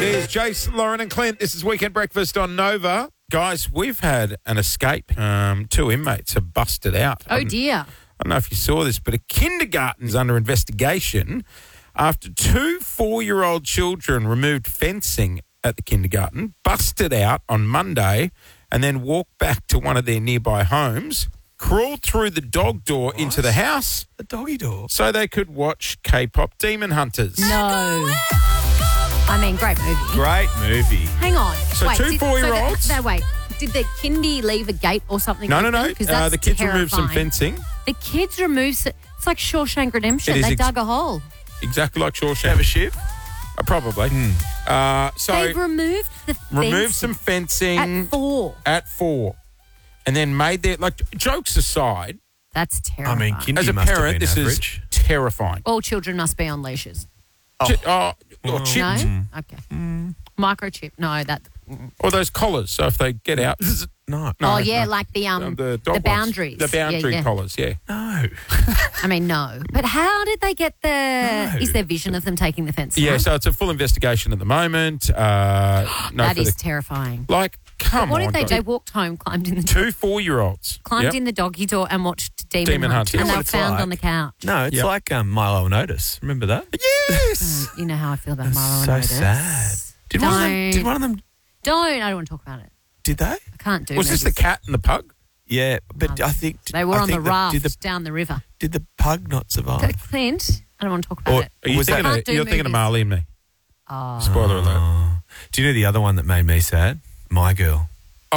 is Jace, Lauren and Clint. This is Weekend Breakfast on Nova. Guys, we've had an escape. 2 inmates have busted out. Oh, dear. I don't know if you saw this, but a kindergarten's under investigation after 2 4-year-old children removed fencing at the kindergarten, busted out on Monday, and then walked back to one of their nearby homes, crawled through the dog door into the house. The doggy door. So they could watch K-pop Demon Hunters. No. I mean, great movie. Great movie. Hang on. So wait, 2 4-year-olds. Wait. Did the kindy leave a gate or something? No. Because that's the kids removed some terrifying. fencing. The kids removed... It's like Shawshank Redemption. It is They dug a hole. Exactly like Shawshank. Have a ship? Probably. So They've removed the fence removed some fencing at 4. at 4, and then made their jokes aside. That's terrifying. I mean, kindy As a must have parent, been this average. is terrifying. All children must be on leashes. Chipped. No? Okay. Microchip. No, that... Or those collars. So if they get out, No. Oh, yeah, like the dog the ones. boundaries. The boundary collars. Yeah. No. I mean, no. But how did they get the... No. Is there vision of them taking the fence Yeah. down? So it's a full investigation at the moment. That is terrifying. like. Come What on. did they guys. do? They walked home, climbed in the 2 4-year-olds climbed in the doggy door and watched Demon Hunt. Hunt. You And know they what were it's found like? on the couch. No, it's Yep. like Milo and Otis. Remember that? Yes. You know how I feel about That's Milo and so Otis. sad. Did one of them? I don't want to talk about it. Did they? I can't do Was this the movies. cat and the pug? Yeah, but I think They were I on the think raft down the river. Did the pug not survive? Clint, I don't want to talk about Or- it. Are you Was that- thinking Can't do you're thinking of movies. Marley and me? Oh. Spoiler alert. Oh. Do you know the other one that made me sad? My Girl.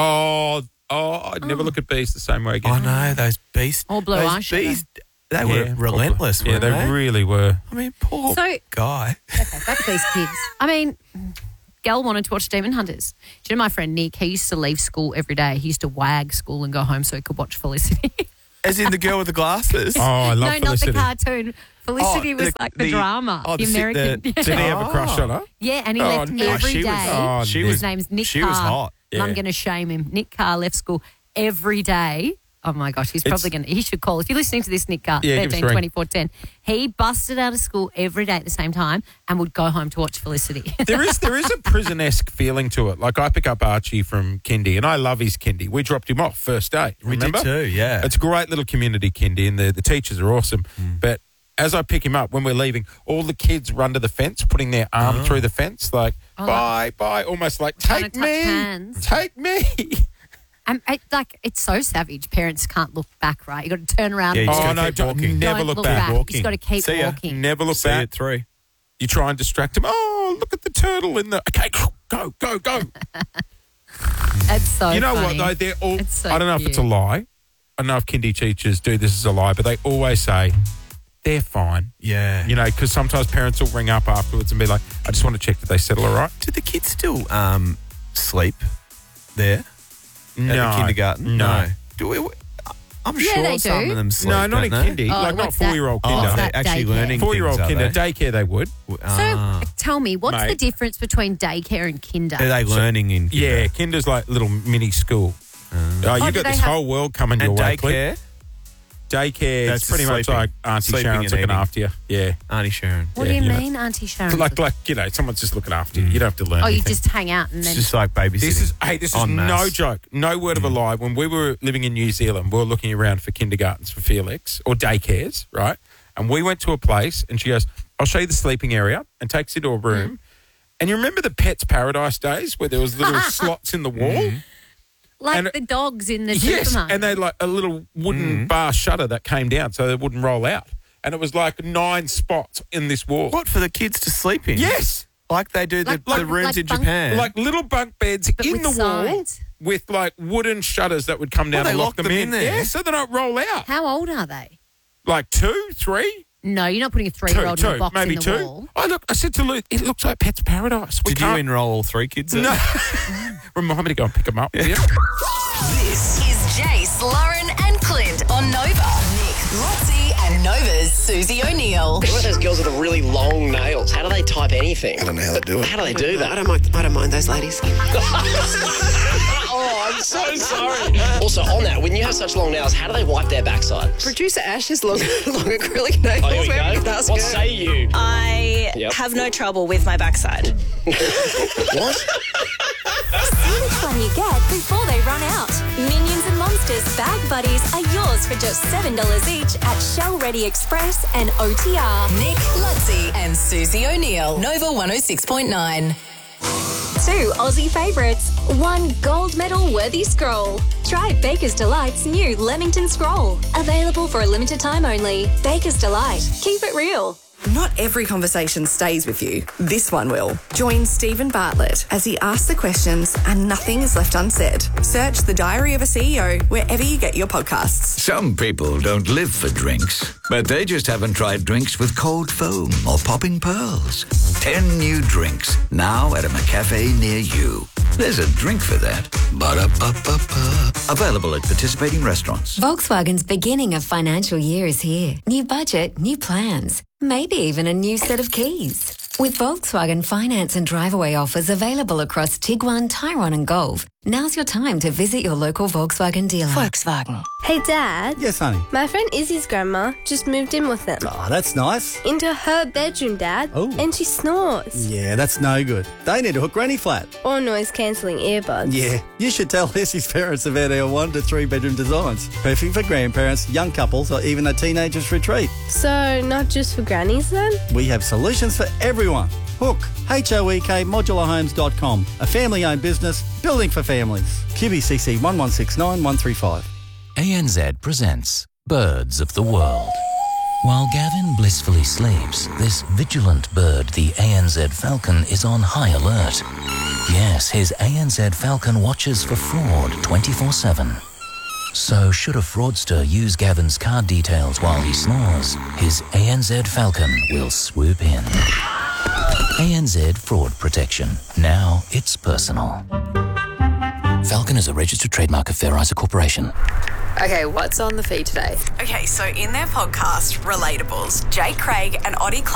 I'd never look at bees the same way again. I know those bees. All blue those eyeshadow. bees. They were Yeah, relentless. Yeah, weren't they they really were. I mean, poor So- guy. Okay, back to these kids. I mean, Gal wanted to watch Demon Hunters. Do you know my friend Nick? He used to leave school every day. He used to wag school and go home so he could watch Felicity. As in the girl with the glasses. Oh, I love no, Felicity. not the cartoon. Felicity was like the drama. oh, the American. Did he have a crush on her? Yeah, and he Oh, left no, every she day. was- she His was- name's Nick she Carr. was hot. And I'm Yeah. going to shame him. Nick Carr left school every day. Oh, my gosh. He's probably going to... He should call. If you're listening to this, Nick Carr, Yeah, give us a 13 ring. 24 10. He busted out of school every day at the same time and would go home to watch Felicity. There is a prison-esque feeling to it. Like I pick up Archie from kindy, and I love his kindy. We dropped him off first day. We did Remember? too, yeah. It's a great little community kindy, and the teachers are awesome. But as I pick him up, when we're leaving, all the kids run to the fence, putting their arm through the fence, like, bye, almost like, Trying take to touch me, hands. take me. And it's so savage. Parents can't look back, right? You got to turn around. Yeah, you and just Oh, gotta no, keep walking. never don't look look back. You Walking. just got to keep See ya. walking. Never look See you back. at 3. You try and distract him. Oh, look at the turtle in the... Okay, go. It's so You know funny. what, though? They're all... It's so I don't know if it's a cute. lie. I don't know if kindy teachers do this as a lie, but they always say, they're fine. Yeah. You know, because sometimes parents will ring up afterwards and be like, I just want to check that they settle all right. Did the kids still sleep there No. at the kindergarten? No. Do we? I'm Yeah, sure they some do. of them sleep. No, not in don't they? kindy. Oh, like, not what's that? 4-year-old Oh, kinder. they're actually Daycare. learning 4-year-old things, are kinder. they? Daycare, they would. So tell me, what's the Mate. difference between daycare and kinder? Are they learning in kinder? Yeah, kinder's like little mini school. You do got they this have- whole world coming your And way. Clint. daycare? Daycare, That's it's pretty much sleeping. like Auntie Sleeping Sharon's and looking eating. after you. Yeah. Auntie Sharon. What Yeah, do you you know. mean, Auntie Sharon? Like, someone's just looking after you. You don't have to learn oh, you anything. just hang out and It's then... just like babysitting. This is en no masse. joke, no word of a lie. When we were living in New Zealand, we were looking around for kindergartens for Felix or daycares, right? And we went to a place and she goes, I'll show you the sleeping area, and takes you to a room. And you remember the Pets Paradise days where there was little slots in the wall? like and- the dogs in the Yes, supermarket. and they had like a little wooden bar shutter that came down so it wouldn't roll out. And it was like 9 spots in this wall. What, for the kids to sleep in? Yes. Like they do the Like rooms in bunk- Japan. Like little bunk beds But in with the wall sides. with like wooden shutters that would come down Well, and they lock them lock them in there. Yeah, so they don't roll out. How old are they? Like 2, 3? No, you're not putting a 3-year-old in a box maybe in the 2. wall. I said to Luke, it looks like Pets Paradise. We Did you can't... enroll all 3 kids in? No. Remind me to go and pick them up. Yeah. This is Jace, Lauren, and Clint on Nova. Nick, Lotzie, and Nova's Susie O'Neill. What about those girls with the really long nails? How do they type anything? I don't know how they do it. How do they do that? I don't mind those ladies. Oh, I'm so sorry. Also, on that, when you have such long nails, how do they wipe their backside? Producer Ash has long acrylic nails. Oh, here we go. That's What good. say you? I have no trouble with my backside. What? See which one you get before they run out. Minions and Monsters Bag Buddies are yours for just $7 each at Shell Ready Express and OTR. Nick, Lutzi and Susie O'Neill. Nova 106.9. 2 Aussie favourites, 1 gold medal worthy scroll. Try Baker's Delight's new Leamington Scroll. Available for a limited time only. Baker's Delight. Keep it real. Not every conversation stays with you. This one will. Join Stephen Bartlett as he asks the questions and nothing is left unsaid. Search The Diary of a CEO wherever you get your podcasts. Some people don't live for drinks, but they just haven't tried drinks with cold foam or popping pearls. 10 new drinks, now at a McCafe near you. There's a drink for that. Ba-da-ba-ba-ba. Available at participating restaurants. Volkswagen's beginning of financial year is here. New budget, new plans. Maybe even a new set of keys. With Volkswagen finance and drive-away offers available across Tiguan, Tyrone and Golf, now's your time to visit your local Volkswagen dealer. Volkswagen. Hey, Dad. Yes, honey. My friend Izzy's grandma just moved in with them. Oh, that's nice. Into her bedroom, Dad. Oh. And she snores. Yeah, that's no good. They need to hook Granny flat. Or noise-cancelling earbuds. Yeah, you should tell Izzy's parents about our 1 to 3 bedroom designs. Perfect for grandparents, young couples or even a teenager's retreat. So, not just for grannies then? We have solutions for everyone. Hook, H-O-E-K, modularhomes.com. A family-owned business, building for families. QBCC 1169135. ANZ presents Birds of the World. While Gavin blissfully sleeps, this vigilant bird, the ANZ Falcon, is on high alert. Yes, his ANZ Falcon watches for fraud 24/7. So should a fraudster use Gavin's card details while he snores, his ANZ Falcon will swoop in. ANZ Fraud Protection. Now it's personal. Falcon is a registered trademark of Fair Isa Corporation. Okay, what's on the feed today? Okay, so in their podcast, Relatables, Jake Craig and Oddie